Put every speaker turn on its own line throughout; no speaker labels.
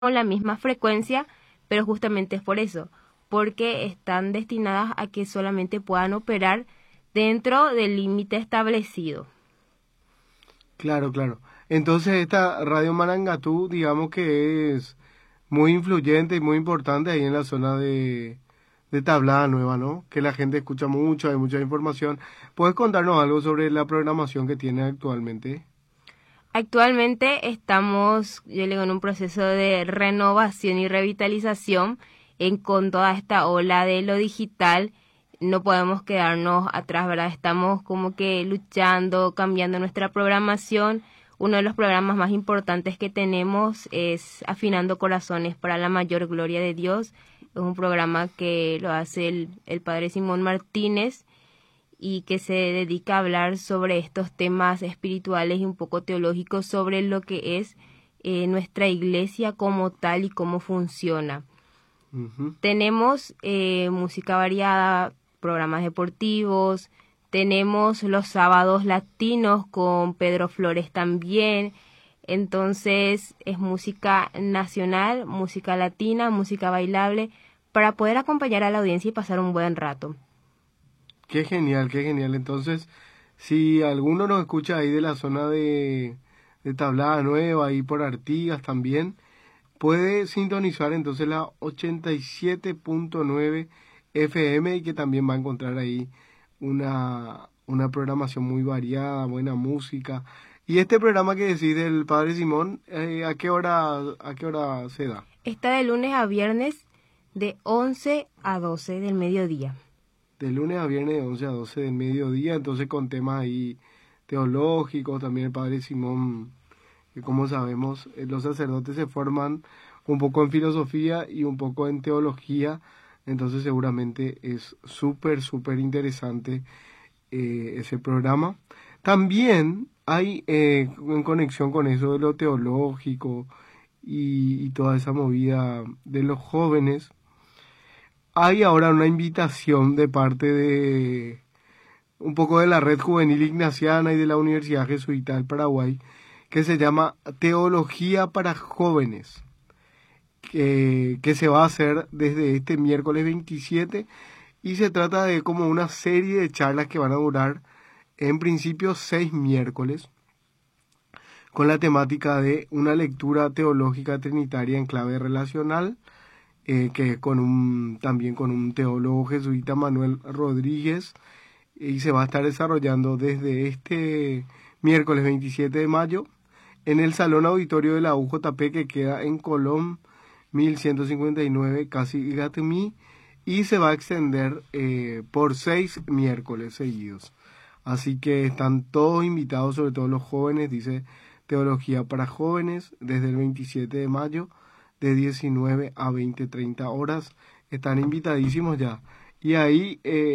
con la misma frecuencia, pero justamente es por eso, porque están destinadas a que solamente puedan operar dentro del límite establecido.
Claro, claro. Entonces esta Radio Marangatú, digamos que es muy influyente y muy importante ahí en la zona de Tablada Nueva, ¿no? Que la gente escucha mucho, hay mucha información. ¿Puedes contarnos algo sobre la programación que tiene actualmente?
Actualmente estamos, yo le digo, en un proceso de renovación y revitalización con toda esta ola de lo digital. No podemos quedarnos atrás, ¿verdad? Estamos como que luchando, cambiando nuestra programación. Uno de los programas más importantes que tenemos es Afinando Corazones para la Mayor Gloria de Dios. Es un programa que lo hace el padre Simón Martínez y que se dedica a hablar sobre estos temas espirituales y un poco teológicos sobre lo que es nuestra iglesia como tal y cómo funciona.
Ujú.
Tenemos música variada, programas deportivos, tenemos los sábados latinos con Pedro Flores también. Entonces es música nacional, música latina, música bailable, para poder acompañar a la audiencia y pasar un buen rato.
Qué genial, qué genial. Entonces, si alguno nos escucha ahí de la zona de Tablada Nueva, ahí por Artigas también, puede sintonizar entonces la 87.9 FM y que también va a encontrar ahí una programación muy variada, buena música. Y este programa que decís del Padre Simón, a qué hora se da?
Está de lunes a viernes de 11 a 12 del mediodía.
De lunes a viernes de 11 a 12 del mediodía, entonces con temas ahí teológicos, también el Padre Simón, que como sabemos, los sacerdotes se forman un poco en filosofía y un poco en teología, entonces seguramente es súper, súper interesante ese programa. También hay en conexión con eso de lo teológico y toda esa movida de los jóvenes, hay ahora una invitación de parte de un poco de la Red Juvenil Ignaciana y de la Universidad Jesuita del Paraguay, que se llama Teología para Jóvenes, que se va a hacer desde este miércoles 27 y se trata de como una serie de charlas que van a durar en principio 6 miércoles con la temática de una lectura teológica trinitaria en clave relacional, que también con un teólogo jesuita, Manuel Rodríguez, y se va a estar desarrollando desde este miércoles 27 de mayo en el Salón Auditorio de la UJP, que queda en Colón 1159, casi Gatemí, y se va a extender por 6 miércoles seguidos. Así que están todos invitados, sobre todo los jóvenes, dice Teología para Jóvenes, desde el 27 de mayo, de 19 a 20:30 horas. Están invitadísimos ya. Y ahí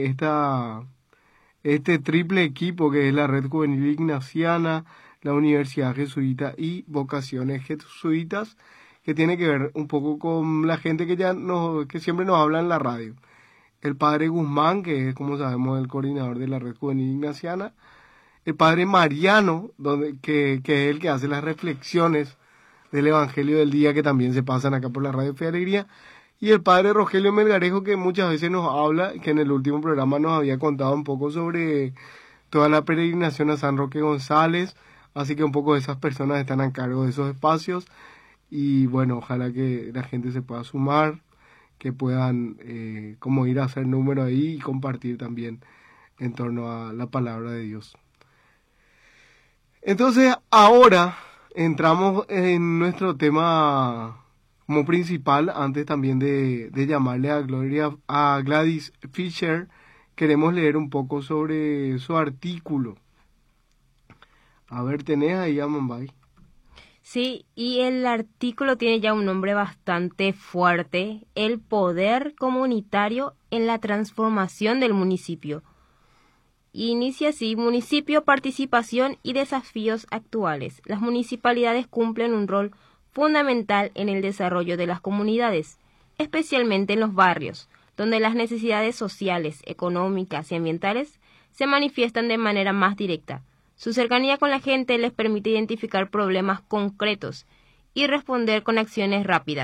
este triple equipo que es la Red Juvenil Ignaciana, la Universidad Jesuita y Vocaciones Jesuitas, que tiene que ver un poco con la gente que siempre nos habla en la radio. El padre Guzmán, que es, como sabemos, el coordinador de la Red Juvenil Ignaciana. El padre Mariano, que es el que hace las reflexiones del Evangelio del Día, que también se pasan acá por la Radio Fe y Alegría. Y el padre Rogelio Melgarejo, que muchas veces nos habla, que en el último programa nos había contado un poco sobre toda la peregrinación a San Roque González. Así que un poco de esas personas están a cargo de esos espacios. Y bueno, ojalá que la gente se pueda sumar, que puedan como ir a hacer número ahí y compartir también en torno a la palabra de Dios. Entonces ahora entramos en nuestro tema como principal. Antes también de llamarle a Gladys Fisher, queremos leer un poco sobre su artículo. A ver, tenés ahí a Mumbai.
Sí, y el artículo tiene ya un nombre bastante fuerte: el poder comunitario en la transformación del municipio. Inicia así: municipio, participación y desafíos actuales. Las municipalidades cumplen un rol fundamental en el desarrollo de las comunidades, especialmente en los barrios, donde las necesidades sociales, económicas y ambientales se manifiestan de manera más directa. Su cercanía con la gente les permite identificar problemas concretos y responder con acciones rápidas.